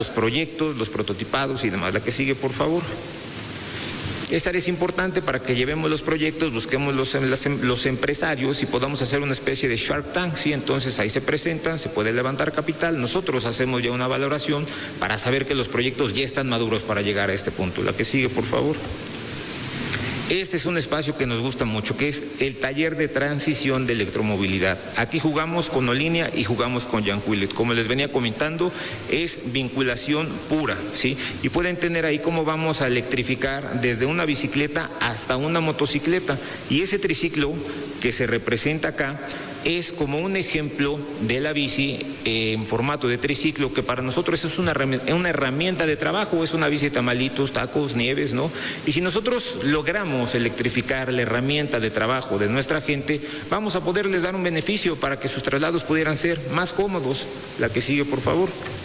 los proyectos, los prototipados y demás. La que sigue, por favor. Esta área es importante para que llevemos los proyectos, busquemos los empresarios y podamos hacer una especie de Shark Tank, ¿sí? Entonces ahí se presentan, se puede levantar capital, nosotros hacemos ya una valoración para saber que los proyectos ya están maduros para llegar a este punto. La que sigue, por favor. Este es un espacio que nos gusta mucho, que es el taller de transición de electromovilidad. Aquí jugamos con Olinia y jugamos con Yancuilet. Como les venía comentando, es vinculación pura, ¿sí? Y pueden tener ahí cómo vamos a electrificar desde una bicicleta hasta una motocicleta. Y ese triciclo que se representa acá es como un ejemplo de la bici en formato de triciclo, que para nosotros es una herramienta de trabajo, es una bici de tamalitos, tacos, nieves, ¿no? Y si nosotros logramos electrificar la herramienta de trabajo de nuestra gente, vamos a poderles dar un beneficio para que sus traslados pudieran ser más cómodos. La que sigue, por favor.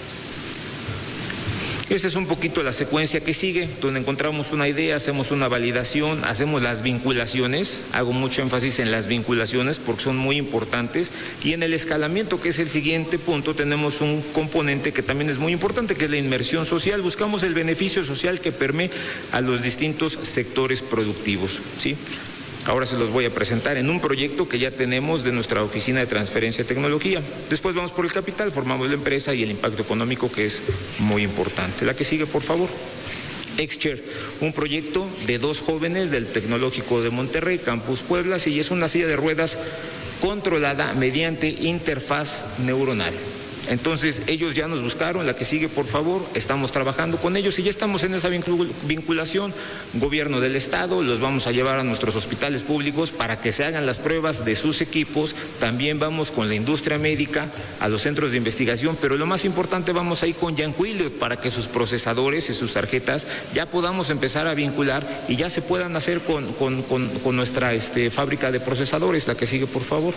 Esa es un poquito la secuencia que sigue, donde encontramos una idea, hacemos una validación, hacemos las vinculaciones, hago mucho énfasis en las vinculaciones porque son muy importantes, y en el escalamiento, que es el siguiente punto, tenemos un componente que también es muy importante, que es la inmersión social. Buscamos el beneficio social que permee a los distintos sectores productivos, ¿sí? Ahora se los voy a presentar en un proyecto que ya tenemos de nuestra Oficina de Transferencia de Tecnología. Después vamos por el capital, formamos la empresa y el impacto económico, que es muy importante. La que sigue, por favor. Excher, un proyecto de 2 jóvenes del Tecnológico de Monterrey, Campus Puebla, y es una silla de ruedas controlada mediante interfaz neuronal. Entonces ellos ya nos buscaron. La que sigue, por favor. Estamos trabajando con ellos y ya estamos en esa vinculación. Gobierno del Estado, los vamos a llevar a nuestros hospitales públicos para que se hagan las pruebas de sus equipos. También vamos con la industria médica, a los centros de investigación, pero lo más importante, vamos a ir con Yancuilet para que sus procesadores y sus tarjetas ya podamos empezar a vincular y ya se puedan hacer con nuestra fábrica de procesadores. La que sigue, por favor.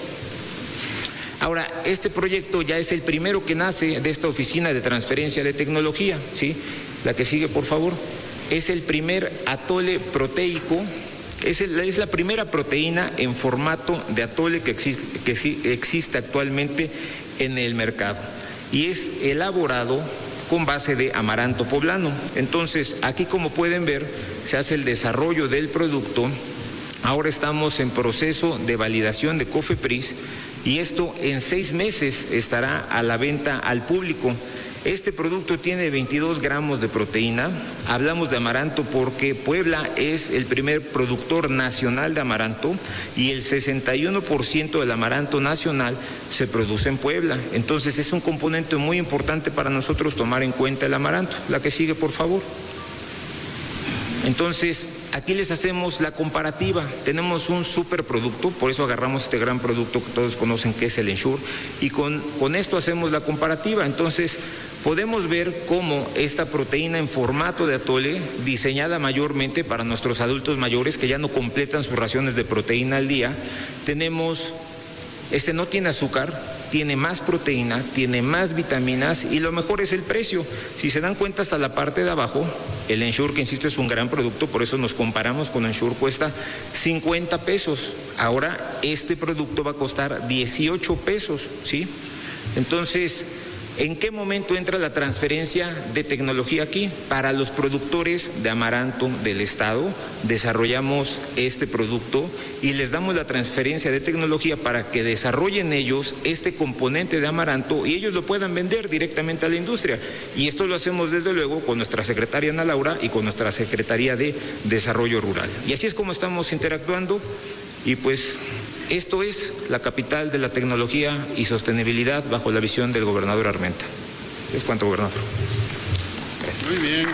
Ahora, este proyecto ya es el primero que nace de esta Oficina de Transferencia de Tecnología, ¿sí? La que sigue, por favor. Es el primer atole proteico, es la primera proteína en formato de atole que existe actualmente en el mercado, y es elaborado con base de amaranto poblano. Entonces, aquí, como pueden ver, se hace el desarrollo del producto. Ahora estamos en proceso de validación de COFEPRIS, y esto en 6 meses estará a la venta al público. Este producto tiene 22 gramos de proteína. Hablamos de amaranto porque Puebla es el primer productor nacional de amaranto y el 61% del amaranto nacional se produce en Puebla. Entonces es un componente muy importante para nosotros tomar en cuenta el amaranto. La que sigue, por favor. Entonces, aquí les hacemos la comparativa. Tenemos un superproducto, por eso agarramos este gran producto que todos conocen, que es el Ensure, y con esto hacemos la comparativa. Entonces, podemos ver cómo esta proteína en formato de atole, diseñada mayormente para nuestros adultos mayores que ya no completan sus raciones de proteína al día, tenemos, no tiene azúcar, tiene más proteína, tiene más vitaminas, y lo mejor es el precio. Si se dan cuenta, hasta la parte de abajo, el Ensure, que insisto es un gran producto, por eso nos comparamos con Ensure, cuesta 50 pesos. Ahora este producto va a costar 18 pesos, ¿sí? Entonces, ¿en qué momento entra la transferencia de tecnología aquí? Para los productores de amaranto del Estado, desarrollamos este producto y les damos la transferencia de tecnología para que desarrollen ellos este componente de amaranto y ellos lo puedan vender directamente a la industria. Y esto lo hacemos desde luego con nuestra secretaria Ana Laura y con nuestra Secretaría de Desarrollo Rural. Y así es como estamos interactuando, y pues esto es la capital de la tecnología y sostenibilidad bajo la visión del gobernador Armenta. Es cuanto, gobernador. Gracias. Muy bien.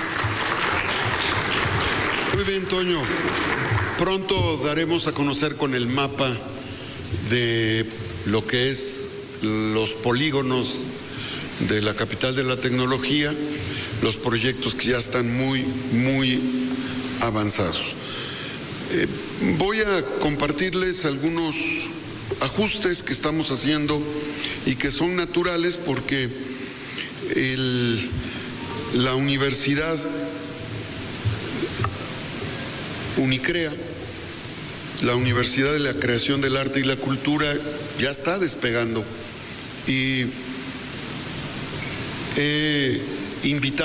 Muy bien, Toño. Pronto daremos a conocer con el mapa de lo que es los polígonos de la capital de la tecnología, los proyectos que ya están muy avanzados. Voy a compartirles algunos ajustes que estamos haciendo y que son naturales porque la universidad Unicrea, la Universidad de la Creación del Arte y la Cultura, ya está despegando, y he invitar